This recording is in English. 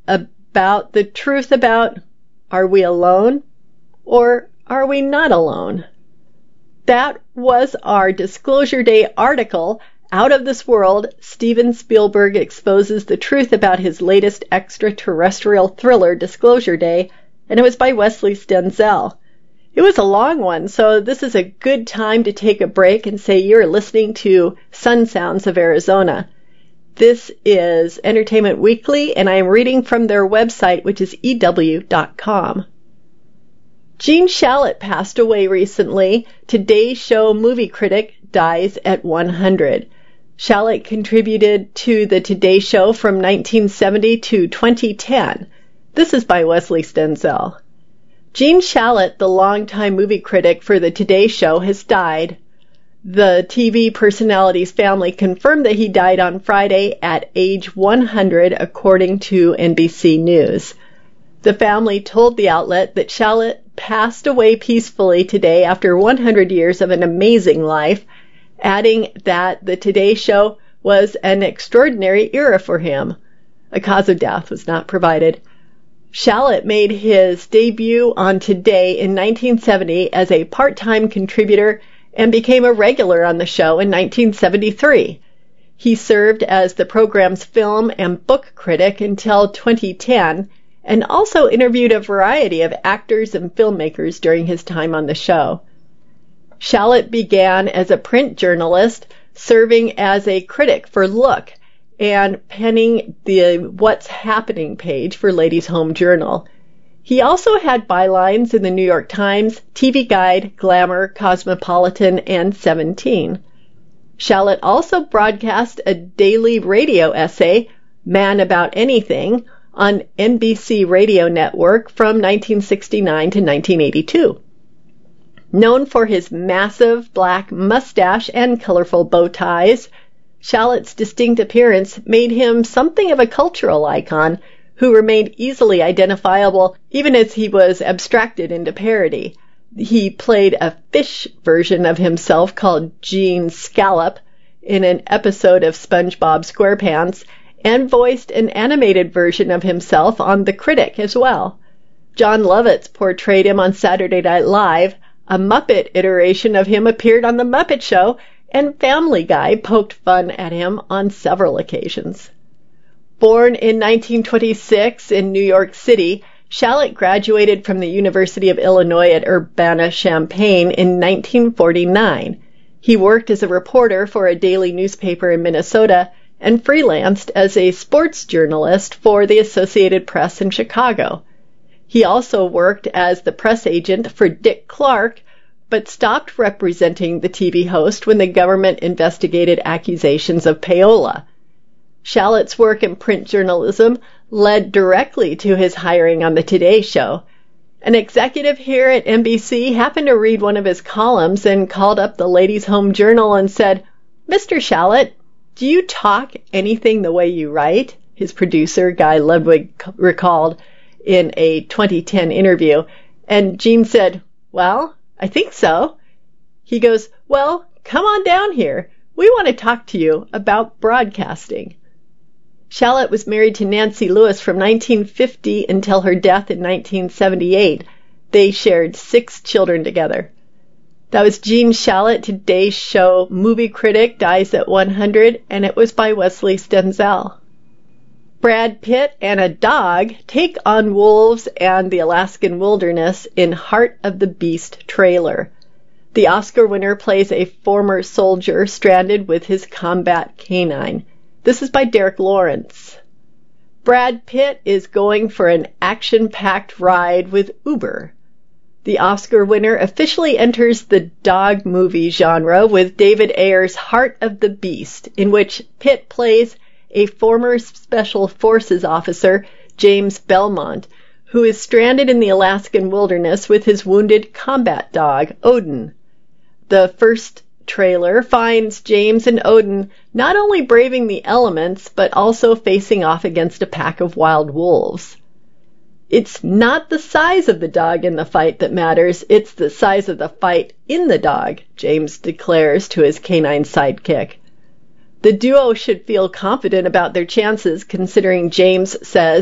about the truth about, are we alone or are we not alone? That was our Disclosure Day article, Out of This World. Steven Spielberg exposes the truth about his latest extraterrestrial thriller, Disclosure Day, and it was by Wesley Stenzel. It was a long one, so this is a good time to take a break and say you're listening to Sun Sounds of Arizona. This is Entertainment Weekly, and I am reading from their website, which is EW.com. Gene Shalit passed away recently. Today Show movie critic dies at 100. Shalit contributed to the Today Show from 1970 to 2010. This is by Wesley Stenzel. Gene Shalit, the longtime movie critic for the Today Show, has died. The TV personality's family confirmed that he died on Friday at age 100, according to NBC News. The family told the outlet that Shalit passed away peacefully today after 100 years of an amazing life, adding that the Today Show was an extraordinary era for him. A cause of death was not provided. Shalit made his debut on Today in 1970 as a part-time contributor and became a regular on the show in 1973. He served as the program's film and book critic until 2010 and also interviewed a variety of actors and filmmakers during his time on the show. Shalit began as a print journalist, serving as a critic for Look and penning the What's Happening page for Ladies' Home Journal. He also had bylines in the New York Times, TV Guide, Glamour, Cosmopolitan, and 17. Shalit also broadcast a daily radio essay, Man About Anything, on NBC Radio Network from 1969 to 1982. Known for his massive black mustache and colorful bow ties, Shalit's distinct appearance made him something of a cultural icon who remained easily identifiable even as he was abstracted into parody. He played a fish version of himself called Gene Scallop in an episode of SpongeBob SquarePants and voiced an animated version of himself on The Critic as well. John Lovitz portrayed him on Saturday Night Live. A Muppet iteration of him appeared on The Muppet Show, and Family Guy poked fun at him on several occasions. Born in 1926 in New York City, Shalit graduated from the University of Illinois at Urbana-Champaign in 1949. He worked as a reporter for a daily newspaper in Minnesota and freelanced as a sports journalist for the Associated Press in Chicago. He also worked as the press agent for Dick Clark, but stopped representing the TV host when the government investigated accusations of payola. Shalit's work in print journalism led directly to his hiring on the Today Show. An executive here at NBC happened to read one of his columns and called up the Ladies' Home Journal and said, "Mr. Shalit, do you talk anything the way you write?" His producer, Guy Ludwig, recalled in a 2010 interview. And Gene said, "Well, I think so." He goes, "Well, come on down here. We want to talk to you about broadcasting." Shalit was married to Nancy Lewis from 1950 until her death in 1978. They shared 6 children together. That was Gene Shalit, Today's Show movie critic, dies at 100, and it was by Wesley Stenzel. Brad Pitt and a dog take on wolves and the Alaskan wilderness in Heart of the Beast trailer. The Oscar winner plays a former soldier stranded with his combat canine. This is by Derek Lawrence. Brad Pitt is going for an action-packed ride with Uber. The Oscar winner officially enters the dog movie genre with David Ayer's Heart of the Beast, in which Pitt plays a former Special Forces officer, James Belmont, who is stranded in the Alaskan wilderness with his wounded combat dog, Odin. The first trailer finds James and Odin not only braving the elements, but also facing off against a pack of wild wolves. It's not the size of the dog in the fight that matters, it's the size of the fight in the dog, James declares to his canine sidekick. The duo should feel confident about their chances, considering James says